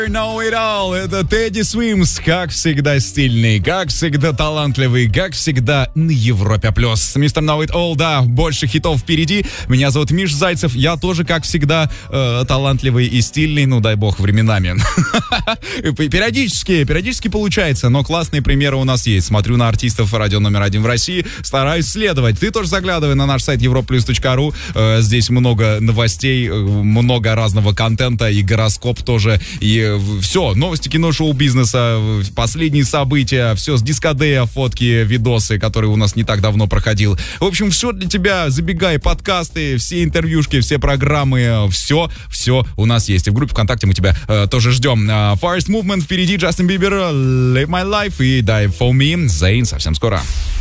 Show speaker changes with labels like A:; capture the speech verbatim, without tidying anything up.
A: Know it all. Это Тедди Свимс, как всегда стильный, как всегда талантливый, как всегда на Европе плюс. мистер Know it all, да, больше хитов впереди. Меня зовут Миш Зайцев, я тоже, как всегда, э, талантливый и стильный, ну дай бог, временами. Периодически, периодически получается, но классные примеры у нас есть. Смотрю на артистов радио номер один в России, стараюсь следовать. Ты тоже заглядывай на наш сайт европлюс точка ру. Здесь много новостей, много разного контента, и гороскоп тоже, и все, новости кино, шоу-бизнеса, последние события, все с дискодея, фотки, видосы, которые у нас не так давно проходил. В общем, все для тебя, забегай, подкасты, все интервьюшки, все программы, все, все у нас есть. И в группе ВКонтакте мы тебя э, тоже ждем. Uh, Forest Movement впереди, Джастин Бибер, Live My Life и Die For Me, Zayn совсем скоро.